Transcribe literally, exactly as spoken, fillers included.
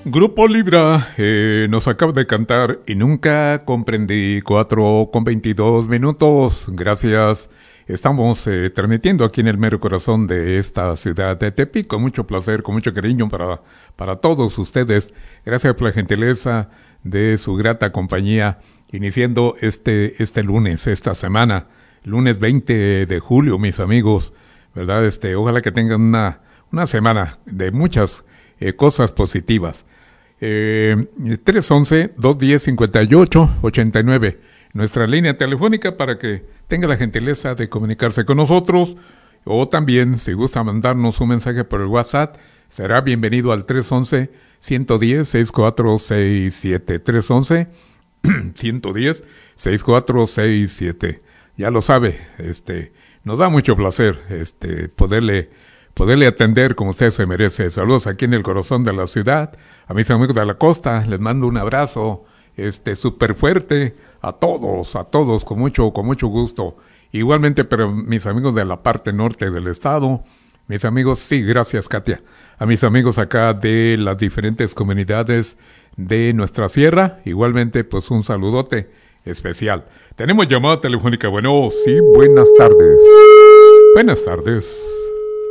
Grupo Libra eh, nos acaba de cantar Y Nunca Comprendí, cuatro con veintidós minutos. Gracias. Estamos eh, transmitiendo aquí en el mero corazón de esta ciudad de Tepic, con mucho placer, con mucho cariño para, para todos ustedes. Gracias por la gentileza de su grata compañía, iniciando este, este lunes, esta semana, lunes veinte de julio, mis amigos, ¿verdad? Este, ojalá que tengan una, una semana de muchas eh, cosas positivas. Eh, tres once, dos diez, cincuenta y ocho, ochenta y nueve, nuestra línea telefónica para que tenga la gentileza de comunicarse con nosotros, o también si gusta mandarnos un mensaje por el WhatsApp, será bienvenido al tres once, ciento diez, sesenta y cuatro sesenta y siete, tres once, ciento diez, sesenta y cuatro sesenta y siete. Ya lo sabe, este, nos da mucho placer este poderle poderle atender como usted se merece. Saludos aquí en el corazón de la ciudad, a mis amigos de la costa, les mando un abrazo, este, súper fuerte, a todos, a todos, con mucho, con mucho gusto. Igualmente, pero mis amigos de la parte norte del estado, mis amigos, sí, gracias Katia, a mis amigos acá de las diferentes comunidades de nuestra sierra, igualmente, pues un saludote especial. Tenemos llamada telefónica, bueno, sí, buenas tardes. Buenas tardes.